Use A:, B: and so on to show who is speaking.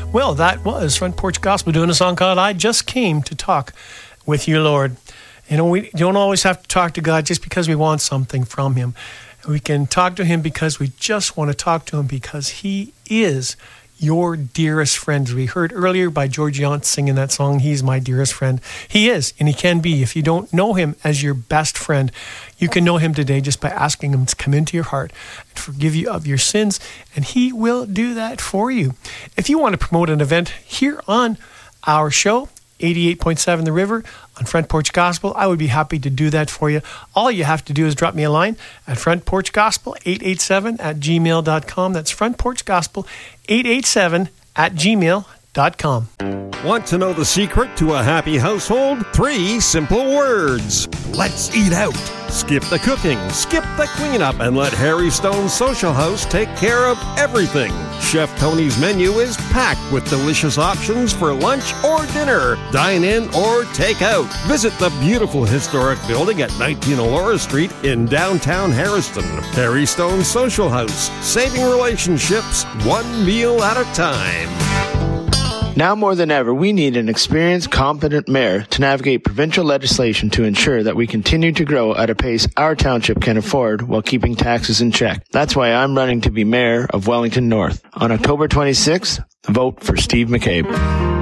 A: Well, that was Front Porch Gospel doing a song called I Just Came to Talk with You, Lord. You know, we don't always have to talk to God just because we want something from him. We can talk to him because we just want to talk to him because he is your dearest friend. As we heard earlier by George Yount singing that song, He's My Dearest Friend. He is, and he can be. If you don't know him as your best friend, you can know him today just by asking him to come into your heart and forgive you of your sins, and he will do that for you. If you want to promote an event here on our show, 88.7 The River on Front Porch Gospel, I would be happy to do that for you. All you have to do is drop me a line at frontporchgospel887@gmail.com. That's frontporchgospel887@gmail.com.
B: Want to know the secret to a happy household? 3 simple words. Let's eat out. Skip the cooking, skip the cleanup, and let Harry Stone's Social House take care of everything. Chef Tony's menu is packed with delicious options for lunch or dinner, dine in or take out. Visit the beautiful historic building at 19 Elora Street in downtown Harrison. Harry Stone's Social House, saving relationships one meal at a time.
C: Now more than ever, we need an experienced, competent mayor to navigate provincial legislation to ensure that we continue to grow at a pace our township can afford while keeping taxes in check. That's why I'm running to be mayor of Wellington North. On October 26th, vote for Steve McCabe.